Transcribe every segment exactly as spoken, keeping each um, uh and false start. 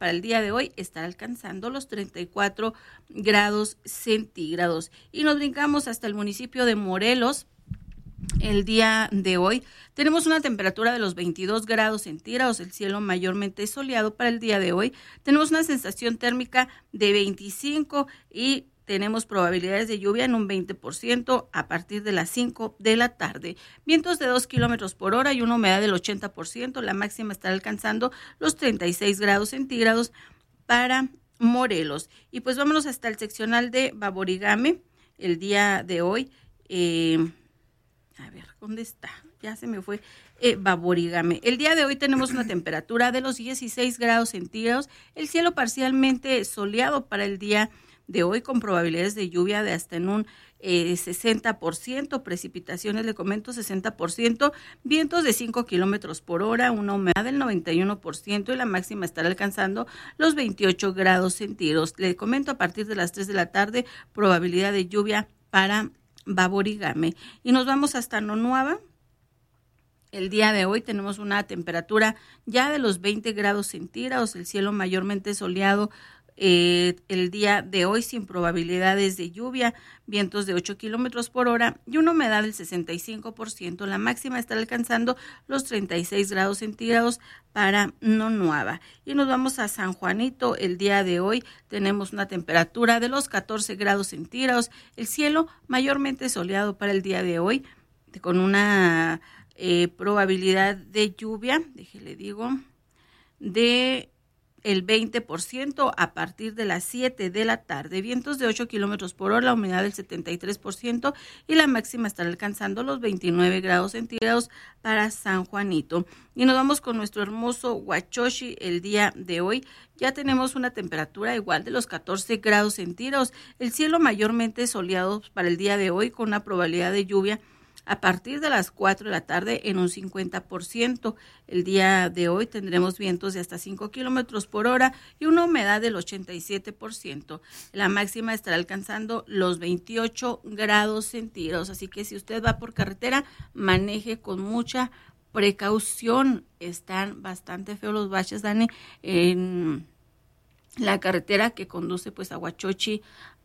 para el día de hoy estará alcanzando los treinta y cuatro grados centígrados. Y nos brincamos hasta el municipio de Morelos. El día de hoy tenemos una temperatura de los veintidós grados centígrados, el cielo mayormente soleado para el día de hoy. Tenemos una sensación térmica de veinticinco y tenemos probabilidades de lluvia en un veinte por ciento a partir de las cinco de la tarde. Vientos de dos kilómetros por hora y una humedad del ochenta por ciento. La máxima estará alcanzando los treinta y seis grados centígrados para Morelos. Y pues vámonos hasta el seccional de Baborigame el día de hoy. Eh, A ver, ¿dónde está? Ya se me fue. Eh, Baborigame. El día de hoy tenemos una temperatura de los dieciséis grados centígrados. El cielo parcialmente soleado para el día de hoy con probabilidades de lluvia de hasta en un eh, sesenta por ciento. Precipitaciones, le comento, sesenta por ciento. Vientos de cinco kilómetros por hora, una humedad del noventa y uno por ciento y la máxima estará alcanzando los veintiocho grados centígrados. Le comento, a partir de las tres de la tarde, probabilidad de lluvia para Baborigame. Y nos vamos hasta Nonuava. El día de hoy tenemos una temperatura ya de los veinte grados centígrados, el cielo mayormente soleado eh, el día de hoy sin probabilidades de lluvia, vientos de ocho kilómetros por hora y una humedad del sesenta y cinco por ciento. La máxima estará alcanzando los treinta y seis grados centígrados para Nonuava. Y nos vamos a San Juanito. El día de hoy tenemos una temperatura de los catorce grados centígrados, el cielo mayormente soleado para el día de hoy, con una eh, probabilidad de lluvia, déjele digo, de el veinte por ciento a partir de las siete de la tarde. Vientos de ocho kilómetros por hora, la humedad del setenta y tres por ciento y la máxima estará alcanzando los veintinueve grados centígrados para San Juanito. Y nos vamos con nuestro hermoso Huachochi el día de hoy. Ya tenemos una temperatura igual de los catorce grados centígrados. El cielo mayormente soleado para el día de hoy con una probabilidad de lluvia a partir de las cuatro de la tarde en un cincuenta por ciento. El día de hoy tendremos vientos de hasta cinco kilómetros por hora y una humedad del ochenta y siete por ciento. La máxima estará alcanzando los veintiocho grados centígrados. Así que si usted va por carretera, maneje con mucha precaución. Están bastante feos los baches, Dani, en la carretera que conduce pues a Huachochi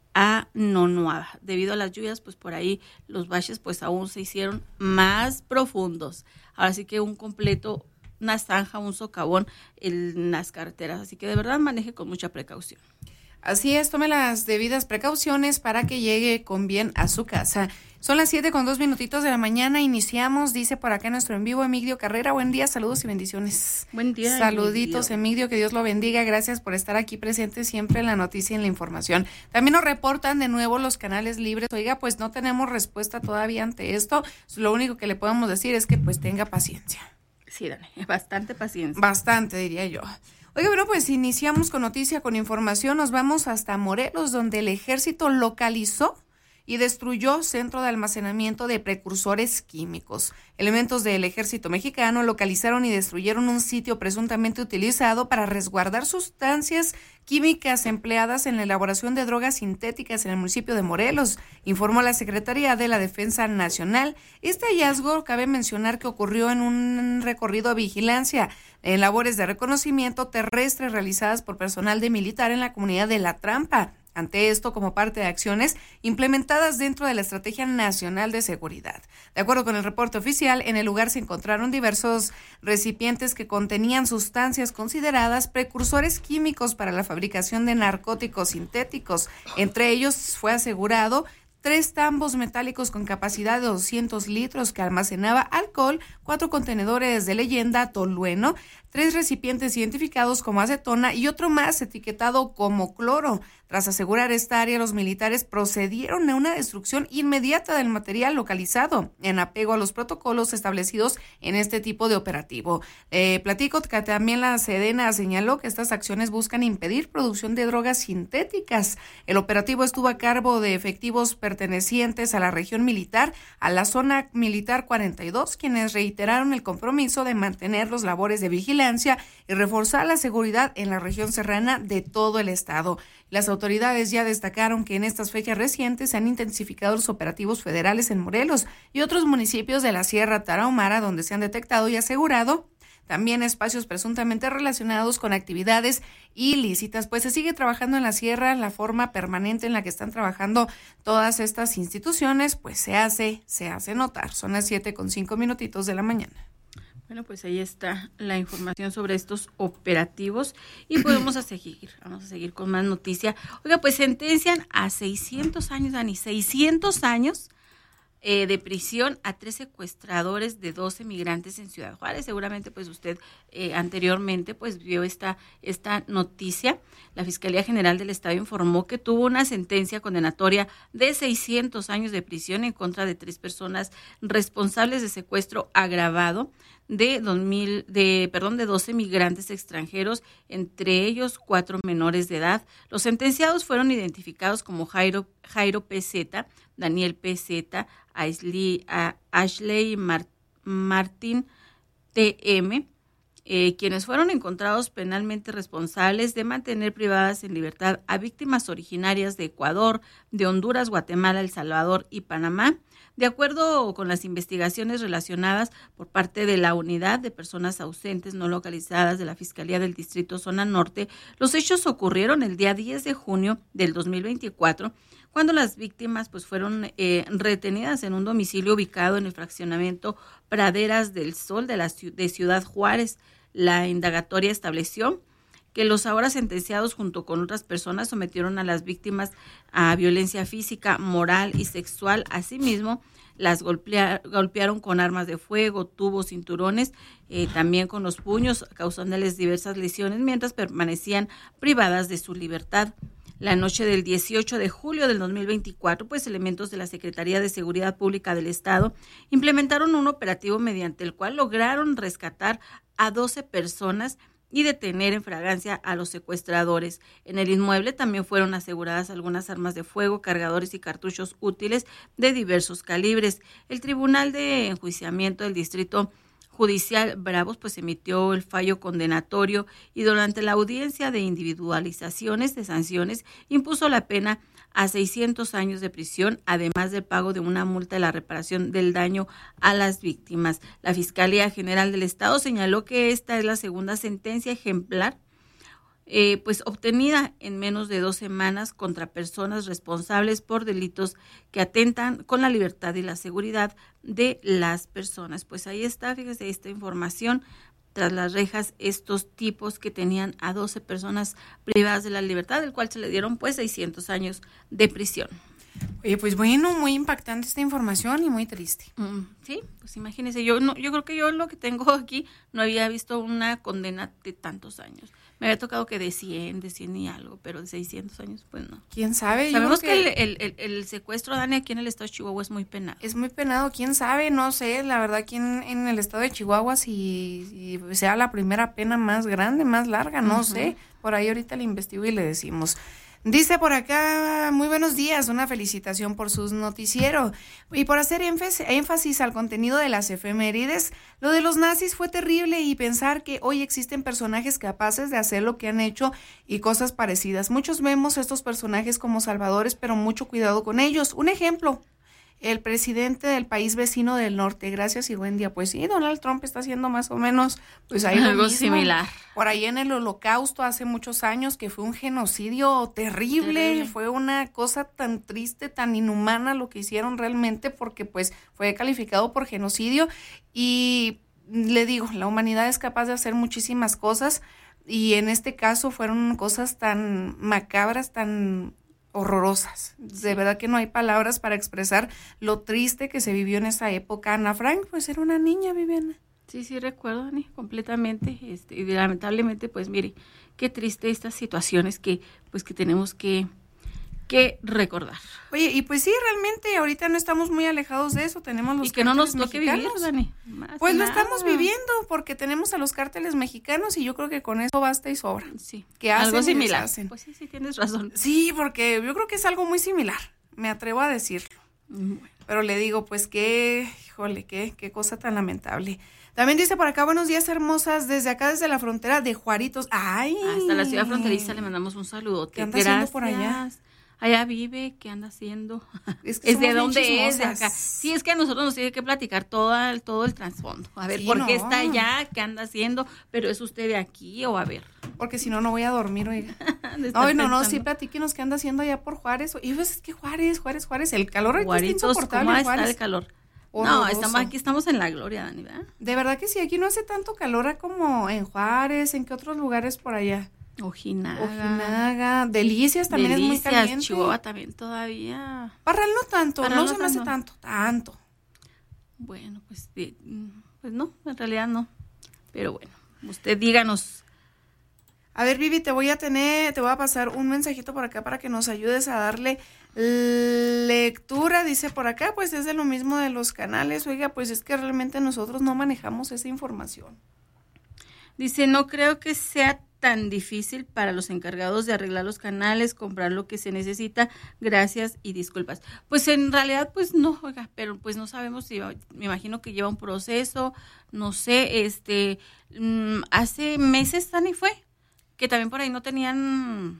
a Nonuava. Debido a las lluvias, pues por ahí los baches pues aún se hicieron más profundos. Ahora sí que un completo, una zanja, un socavón en las carreteras. Así que de verdad maneje con mucha precaución. Así es, tome las debidas precauciones para que llegue con bien a su casa. Son las siete con dos minutitos de la mañana, iniciamos, dice por acá nuestro en vivo Emigdio Carrera. Buen día, saludos y bendiciones. Buen día. Saluditos, Emigdio, que Dios lo bendiga, gracias por estar aquí presente siempre en la noticia y en la información. También nos reportan de nuevo los canales libres. Oiga, pues no tenemos respuesta todavía ante esto, lo único que le podemos decir es que pues tenga paciencia. Sí, Dani, bastante paciencia. Bastante, diría yo. Oiga, bueno, pues iniciamos con noticia, con información, nos vamos hasta Morelos, donde el ejército localizó y destruyó centro de almacenamiento de precursores químicos. Elementos del ejército mexicano localizaron y destruyeron un sitio presuntamente utilizado para resguardar sustancias químicas empleadas en la elaboración de drogas sintéticas en el municipio de Morelos, informó la Secretaría de la Defensa Nacional. Este hallazgo cabe mencionar que ocurrió en un recorrido de vigilancia en labores de reconocimiento terrestre realizadas por personal de militar en la comunidad de La Trampa. Ante esto, como parte de acciones implementadas dentro de la Estrategia Nacional de Seguridad. De acuerdo con el reporte oficial, en el lugar se encontraron diversos recipientes que contenían sustancias consideradas precursores químicos para la fabricación de narcóticos sintéticos. Entre ellos fue asegurado tres tambos metálicos con capacidad de doscientos litros que almacenaba alcohol, cuatro contenedores de leyenda tolueno, tres recipientes identificados como acetona y otro más etiquetado como cloro. Tras asegurar esta área, los militares procedieron a una destrucción inmediata del material localizado, en apego a los protocolos establecidos en este tipo de operativo. Eh, platico que también la Sedena señaló que estas acciones buscan impedir producción de drogas sintéticas. El operativo estuvo a cargo de efectivos pertenecientes a la región militar, a la zona militar cuarenta y dos, quienes reiteraron el compromiso de mantener los labores de vigilancia y reforzar la seguridad en la región serrana de todo el estado. Las autoridades ya destacaron que en estas fechas recientes se han intensificado los operativos federales en Morelos y otros municipios de la Sierra Tarahumara, donde se han detectado y asegurado también espacios presuntamente relacionados con actividades ilícitas. Pues se sigue trabajando en la sierra, la forma permanente en la que están trabajando todas estas instituciones, pues se hace, se hace notar. Son las siete con cinco minutitos de la mañana. Bueno, pues ahí está la información sobre estos operativos y podemos a seguir, vamos a seguir con más noticia. Oiga, pues sentencian a seiscientos años, Dani, seiscientos años eh, de prisión a tres secuestradores de doce migrantes en Ciudad Juárez. Seguramente pues usted eh, anteriormente pues vio esta, esta noticia. La Fiscalía General del Estado informó que tuvo una sentencia condenatoria de seiscientos años de prisión en contra de tres personas responsables de secuestro agravado de dos mil, de perdón, de doce migrantes extranjeros, entre ellos cuatro menores de edad. Los sentenciados fueron identificados como Jairo, Jairo P Z, Daniel P Z, Ashley, a Ashley Mar, Martín T M, eh, quienes fueron encontrados penalmente responsables de mantener privadas en libertad a víctimas originarias de Ecuador, de Honduras, Guatemala, El Salvador y Panamá. De acuerdo con las investigaciones relacionadas por parte de la Unidad de Personas Ausentes No Localizadas de la Fiscalía del Distrito Zona Norte, los hechos ocurrieron el día diez de junio del dos mil veinticuatro, cuando las víctimas pues fueron eh, retenidas en un domicilio ubicado en el fraccionamiento Praderas del Sol de, la, de Ciudad Juárez. La indagatoria estableció que los ahora sentenciados junto con otras personas sometieron a las víctimas a violencia física, moral y sexual. Asimismo, las golpea, golpearon con armas de fuego, tubos, cinturones, eh, también con los puños, causándoles diversas lesiones mientras permanecían privadas de su libertad. La noche del dieciocho de julio del dos mil veinticuatro, pues elementos de la Secretaría de Seguridad Pública del Estado implementaron un operativo mediante el cual lograron rescatar a doce personas y detener en fragancia a los secuestradores. En el inmueble también fueron aseguradas algunas armas de fuego, cargadores y cartuchos útiles de diversos calibres. El Tribunal de Enjuiciamiento del Distrito Judicial Bravos pues emitió el fallo condenatorio y durante la audiencia de individualizaciones de sanciones impuso la pena a seiscientos años de prisión, además del pago de una multa de la reparación del daño a las víctimas. La Fiscalía General del Estado señaló que esta es la segunda sentencia ejemplar eh, pues obtenida en menos de dos semanas contra personas responsables por delitos que atentan con la libertad y la seguridad de las personas. Pues ahí está, fíjese, esta información. Tras las rejas, estos tipos que tenían a doce personas privadas de la libertad, del cual se le dieron pues seiscientos años de prisión. Oye, pues bueno, muy impactante esta información y muy triste. Mm, sí, pues imagínese, yo no, yo creo que yo lo que tengo aquí no había visto una condena de tantos años. Me había tocado que de cien, de cien y algo, pero de seiscientos años, pues no. ¿Quién sabe? Sabemos Yo que, que el, el, el, el secuestro, Dani, aquí en el estado de Chihuahua es muy penado. es muy penado, quién sabe, no sé, la verdad aquí en, en el estado de Chihuahua si, si sea la primera pena más grande, más larga, no uh-huh. sé. Por ahí ahorita le investigo y le decimos. Dice por acá, muy buenos días, una felicitación por sus noticieros y por hacer énfasis al contenido de las efemérides. Lo de los nazis fue terrible y pensar que hoy existen personajes capaces de hacer lo que han hecho y cosas parecidas. Muchos vemos a estos personajes como salvadores, pero mucho cuidado con ellos. Un ejemplo, el presidente del país vecino del norte, gracias y buen día. Pues sí, Donald Trump está haciendo más o menos pues ahí algo lo mismo. Similar. Por ahí en el Holocausto hace muchos años que fue un genocidio terrible, terrible, fue una cosa tan triste, tan inhumana lo que hicieron realmente porque pues fue calificado por genocidio y le digo, la humanidad es capaz de hacer muchísimas cosas y en este caso fueron cosas tan macabras, tan horrorosas. De verdad que no hay palabras para expresar lo triste que se vivió en esa época. Ana Frank, pues era una niña, Viviana. Sí, sí, recuerdo, Dani, completamente. Este, y lamentablemente, pues mire, qué triste estas situaciones que, pues que tenemos que, que recordar. Oye, y pues sí, realmente ahorita no estamos muy alejados de eso, tenemos los y que no nos toque vivir, Dani. Pues lo estamos viviendo porque tenemos a los cárteles mexicanos y yo creo que con eso basta y sobra. Sí, que hacen algo similar. Hacen. Pues sí, sí, tienes razón. Sí, porque yo creo que es algo muy similar, me atrevo a decirlo. Bueno. Pero le digo, pues qué, híjole, qué, qué cosa tan lamentable. También dice por acá, buenos días hermosas, desde acá, desde la frontera de Juaritos. ¡Ay! Hasta la ciudad fronteriza le mandamos un saludote. ¿Qué anda haciendo por allá? allá vive, ¿qué anda haciendo? Es, que ¿Es de somos bien dónde es? De chismosas. acá. Sí, es que a nosotros nos tiene que platicar todo el, todo el trasfondo. A ver, Sí, ¿por no. qué está allá? ¿Qué anda haciendo? ¿Pero es usted de aquí o a ver? Porque si no, no voy a dormir, oiga. De estar No, no, no, pensando. sí, platíquenos qué anda haciendo allá por Juárez. Y pues es que Juárez, Juárez, Juárez, el calor ahorita está Guaritos, insoportable ¿cómo en está Juárez. el calor? Horroroso. No, estamos aquí, estamos en la gloria, Dani, ¿verdad? De verdad que sí, aquí no hace tanto calor como en Juárez, ¿en qué otros lugares por allá? Ojinaga. Ojinaga, Delicias también Delicias, es muy caliente. Chihuahua también todavía. Parral no tanto, Parral no no se me hace tanto. tanto, tanto. Bueno, pues, de- pues no, en realidad no. Pero bueno, usted díganos. A ver, Vivi, te voy a tener, te voy a pasar un mensajito por acá para que nos ayudes a darle lectura. Dice por acá, pues es de lo mismo de los canales. Oiga, pues es que realmente nosotros no manejamos esa información. Dice, no creo que sea tan difícil para los encargados de arreglar los canales, comprar lo que se necesita. Gracias y disculpas. Pues en realidad, pues no, oiga, pero pues no sabemos si, va- me imagino que lleva un proceso, no sé, este, mm, hace meses, Dani, fue, que también por ahí no tenían,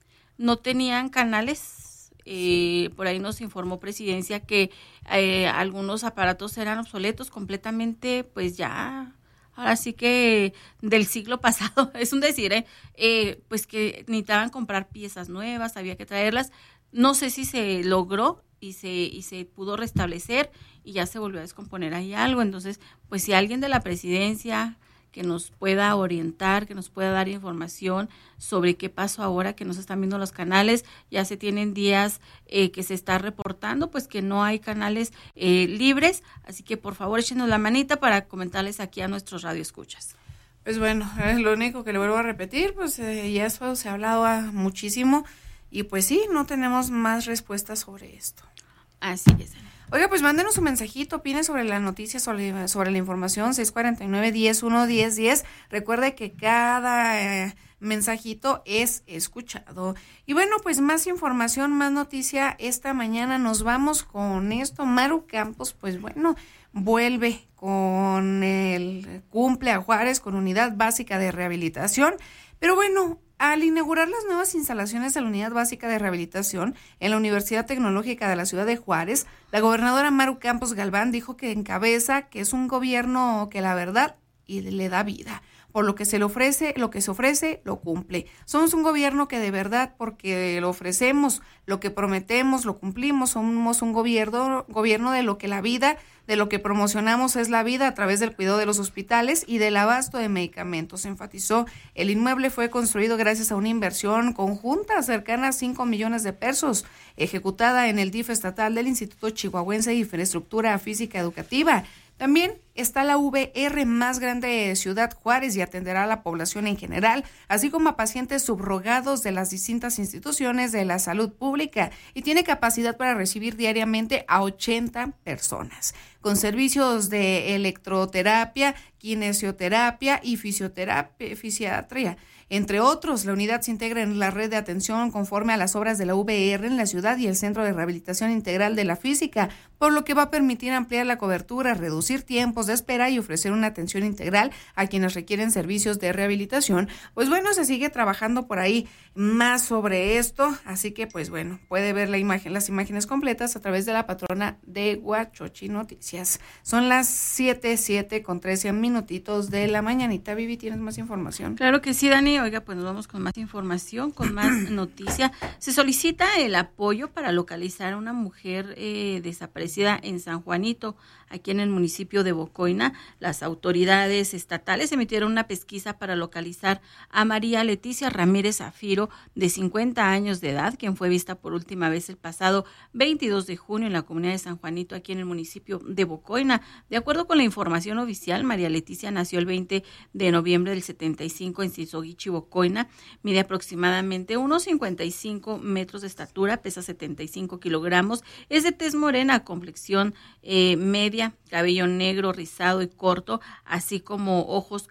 no tenían canales. Eh, por ahí nos informó Presidencia que eh, algunos aparatos eran obsoletos completamente, pues ya, ahora sí que del siglo pasado, es un decir, ¿eh? Eh, pues que necesitaban comprar piezas nuevas, había que traerlas. No sé si se logró y se, y se pudo restablecer y ya se volvió a descomponer ahí algo. Entonces, pues si alguien de la Presidencia que nos pueda orientar, que nos pueda dar información sobre qué pasó ahora que no se están viendo los canales, ya se tienen días eh, que se está reportando, pues que no hay canales eh, libres, así que por favor échenos la manita para comentarles aquí a nuestros radioescuchas. Pues bueno, es lo único que le vuelvo a repetir, pues eh, ya eso se ha hablado ah, muchísimo y pues sí, no tenemos más respuestas sobre esto. Así es. Oiga, pues mándenos un mensajito, opine sobre la noticia, sobre, sobre la información, seis cuarenta y nueve, diez uno, diez diez. Recuerde que cada eh, mensajito es escuchado. Y bueno, pues más información, más noticia. Esta mañana nos vamos con esto. Maru Campos, pues bueno, vuelve con el cumple a Juárez con unidad básica de rehabilitación. Pero bueno, al inaugurar las nuevas instalaciones de la Unidad Básica de Rehabilitación en la Universidad Tecnológica de la Ciudad de Juárez, la gobernadora Maru Campos Galván dijo que encabeza que es un gobierno que la verdad y le da vida. Por lo que se le ofrece, lo que se ofrece, lo cumple. Somos un gobierno que de verdad, porque lo ofrecemos, lo que prometemos, lo cumplimos. Somos un gobierno, gobierno de lo que la vida, de lo que promocionamos es la vida a través del cuidado de los hospitales y del abasto de medicamentos, enfatizó. El inmueble fue construido gracias a una inversión conjunta cercana a cinco millones de pesos, ejecutada en el D I F estatal del Instituto Chihuahuense de Infraestructura Física Educativa. También está la V R más grande de Ciudad Juárez y atenderá a la población en general, así como a pacientes subrogados de las distintas instituciones de la salud pública y tiene capacidad para recibir diariamente a ochenta personas, con servicios de electroterapia, kinesioterapia y fisioterapia, fisiatría. Entre otros, la unidad se integra en la red de atención conforme a las obras de la V R en la ciudad y el Centro de Rehabilitación Integral de la Física, por lo que va a permitir ampliar la cobertura, reducir tiempos de espera y ofrecer una atención integral a quienes requieren servicios de rehabilitación. Pues bueno, se sigue trabajando por ahí más sobre esto, así que pues bueno, puede ver la imagen, las imágenes completas a través de la patrona de Huachochi Noticias. Son las siete, siete con trece minutitos de la mañanita. Vivi, ¿tienes más información? Claro que sí, Dani. Oiga, pues nos vamos con más información, con más noticia. Se solicita el apoyo para localizar a una mujer eh, desaparecida en San Juanito, aquí en el municipio de Bocoina. Las autoridades estatales emitieron una pesquisa para localizar a María Leticia Ramírez Zafiro, de cincuenta años de edad, quien fue vista por última vez el pasado veintidós de junio en la comunidad de San Juanito, aquí en el municipio de Bocoina. De acuerdo con la información oficial, María Leticia nació el veinte de noviembre del setenta y cinco en Sizoguichi, Bocoina, mide aproximadamente unos cincuenta y cinco metros de estatura, pesa setenta y cinco kilogramos, es de tez morena, complexión eh, media, cabello negro, rizado y corto, así como ojos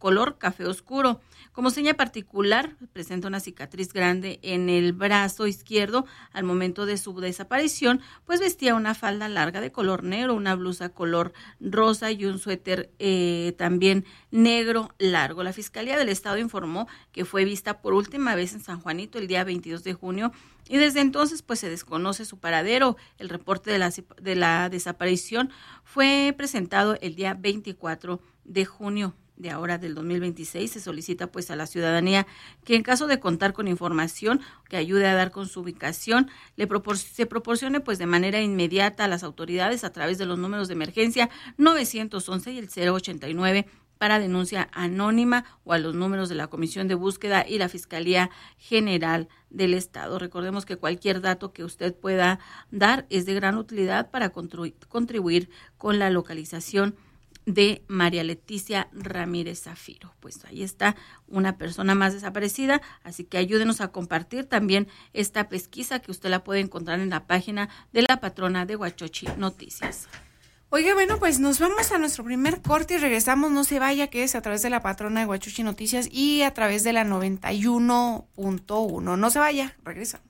color café oscuro. Como seña particular, presenta una cicatriz grande en el brazo izquierdo. Al momento de su desaparición, pues vestía una falda larga de color negro, una blusa color rosa y un suéter eh, también negro largo. La Fiscalía del Estado informó que fue vista por última vez en San Juanito el día veintidós de junio y desde entonces pues se desconoce su paradero. El reporte de la, de la desaparición fue presentado el día veinticuatro de junio de ahora del dos mil veintiséis. Se solicita pues a la ciudadanía que en caso de contar con información que ayude a dar con su ubicación, le propor- se proporcione pues de manera inmediata a las autoridades a través de los números de emergencia nueve once y el cero ochenta y nueve para denuncia anónima o a los números de la Comisión de Búsqueda y la Fiscalía General del Estado. Recordemos que cualquier dato que usted pueda dar es de gran utilidad para contru- contribuir con la localización de María Leticia Ramírez Zafiro. Pues ahí está una persona más desaparecida, así que ayúdenos a compartir también esta pesquisa que usted la puede encontrar en la página de la patrona de Huachochi Noticias. Oiga, bueno, pues nos vamos a nuestro primer corte y regresamos. No se vaya, que es a través de la patrona de Huachochi Noticias y a través de la noventa y uno punto uno. No se vaya, regresamos.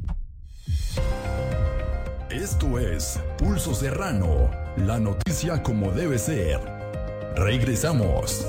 Esto es Pulso Serrano, la noticia como debe ser. Regresamos.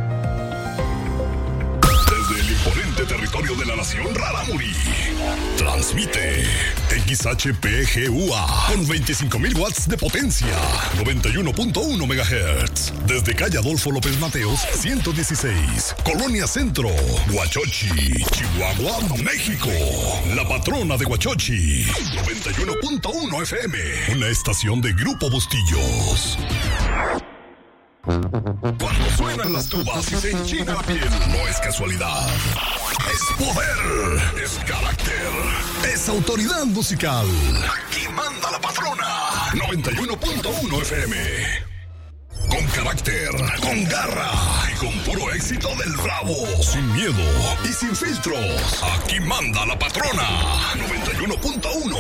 Desde el imponente territorio de la nación Rarámuri, transmite X H P G U A con veinticinco mil watts de potencia, noventa y uno punto uno megahertz. Desde calle Adolfo López Mateos, ciento dieciséis, Colonia Centro, Huachochi, Chihuahua, México. La patrona de Huachochi, noventa y uno punto uno F M, una estación de Grupo Bustillos. Cuando suenan las tubas y se enchina la piel, no es casualidad. Es poder, es carácter, es autoridad musical. Aquí manda la patrona. noventa y uno punto uno F M. Con carácter, con garra y con puro éxito del bravo. Sin miedo y sin filtros. Aquí manda la patrona. noventa y uno punto uno.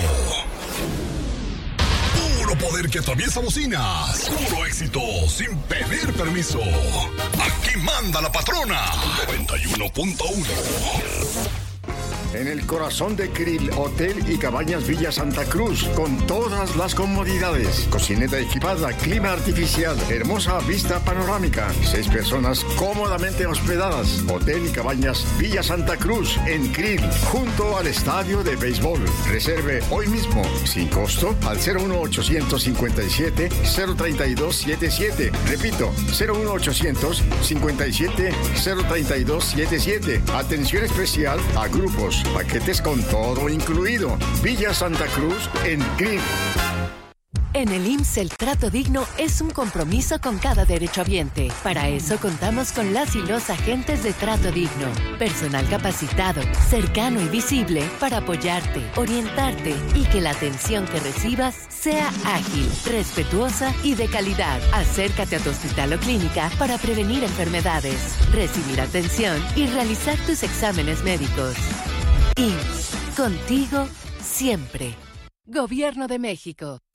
Puro poder que atraviesa bocinas. Puro éxito sin pedir permiso. Aquí manda la patrona. noventa y uno punto uno. En el corazón de Krill, Hotel y Cabañas Villa Santa Cruz, con todas las comodidades. Cocineta equipada, clima artificial, hermosa vista panorámica. Seis personas cómodamente hospedadas. Hotel y Cabañas Villa Santa Cruz, en Krill, junto al estadio de béisbol. Reserve hoy mismo, sin costo, al cero uno ochocientos cincuenta y siete cero treinta y dos setenta y siete. Repito, cero uno ochocientos cincuenta y siete cero treinta y dos setenta y siete. Atención especial a grupos, paquetes con todo incluido. Villa Santa Cruz, en Krill. En el I M S S el trato digno es un compromiso con cada derechohabiente. Para eso contamos con las y los agentes de trato digno. Personal capacitado, cercano y visible para apoyarte, orientarte y que la atención que recibas sea ágil, respetuosa y de calidad. Acércate a tu hospital o clínica para prevenir enfermedades, recibir atención y realizar tus exámenes médicos. I M S S, contigo siempre. Gobierno de México.